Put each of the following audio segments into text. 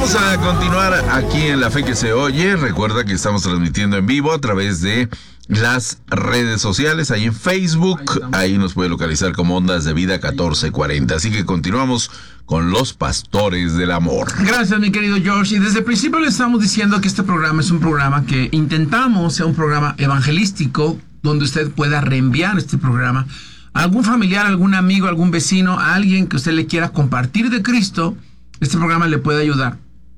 Vamos a continuar aquí en La Fe que se oye. Recuerda que estamos transmitiendo en vivo a través de las redes sociales, ahí en Facebook, ahí nos puede localizar como Ondas de Vida 1440. Así que continuamos con los pastores del amor. Gracias, mi querido George. Y desde el principio le estamos diciendo que este programa es un programa que intentamos sea un programa evangelístico, donde usted pueda reenviar este programa a algún familiar, algún amigo, algún vecino, a alguien que usted le quiera compartir de Cristo. Este programa le puede ayudar.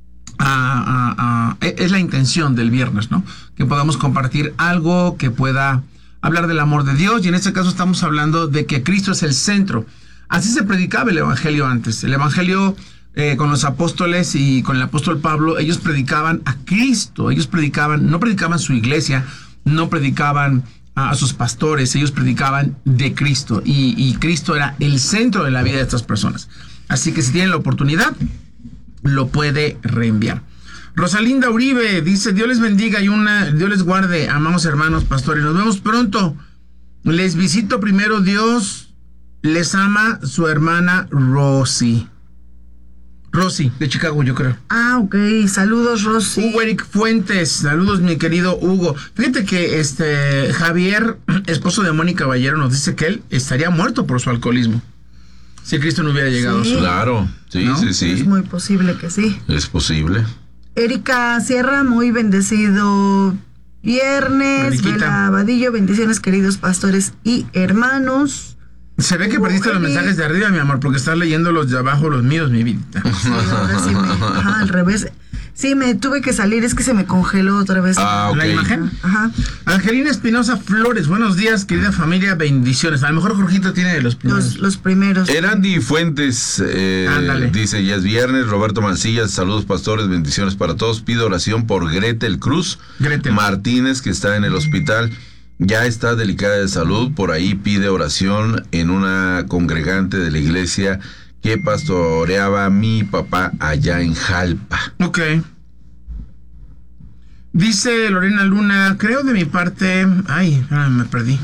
Es la intención del viernes, ¿no? Que podamos compartir algo que pueda hablar del amor de Dios, y en este caso estamos hablando de que Cristo es el centro. Así se predicaba el evangelio antes. El evangelio con los apóstoles y con el apóstol Pablo, ellos predicaban a Cristo. Ellos predicaban, no predicaban su iglesia, no predicaban a sus pastores, ellos predicaban de Cristo, y Cristo era el centro de la vida de estas personas. Así que si tienen la oportunidad, lo puede reenviar. Rosalinda Uribe dice: Dios les bendiga y Dios les guarde, amados hermanos pastores. Nos vemos pronto. Les visito primero Dios. Les ama su hermana Rosy. Rosy, de Chicago, yo creo. Ah, ok. Saludos, Rosy. Hugo Eric Fuentes. Saludos, mi querido Hugo. Fíjate que Javier, esposo de Mónica Caballero, nos dice que él estaría muerto por su alcoholismo si Cristo no hubiera llegado. Sí. Claro, sí, ¿no? Sí. Es muy posible que sí. Es posible. Erika Sierra, muy bendecido viernes. Bela Vadillo, bendiciones, queridos pastores y hermanos. Se ve que perdiste los mensajes de arriba, mi amor, porque estás leyendo los de abajo, los míos, mi vida. Sí, ahora sí al revés. Sí, me tuve que salir, es que se me congeló otra vez. Okay. La imagen. Ajá. Angelina Espinosa Flores, buenos días, querida familia, bendiciones. A lo mejor Jorgito tiene los primeros. Los primeros. Erandi Fuentes dice: ya es viernes. Roberto Mancillas, saludos pastores, bendiciones para todos. Pido oración por Gretel Cruz Martínez, que está en el hospital. Ya está delicada de salud, por ahí pide oración en una congregante de la iglesia que pastoreaba mi papá allá en Jalpa. Ok. Dice Lorena Luna: creo de mi parte... Ay, me perdí.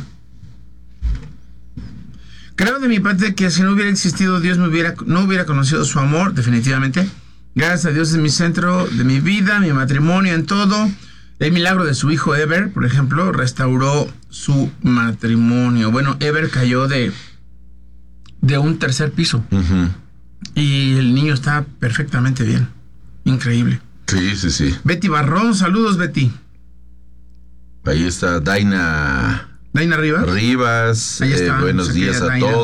Creo de mi parte que si no hubiera existido Dios, no hubiera conocido su amor, definitivamente. Gracias a Dios es mi centro de mi vida, mi matrimonio, en todo. El milagro de su hijo Ever, por ejemplo, restauró su matrimonio. Bueno, Ever cayó de un tercer piso. Uh-huh. Y el niño está perfectamente bien. Increíble. Sí. Betty Barrón, saludos, Betty. Ahí está Daina Rivas. Ahí está, buenos días a todos.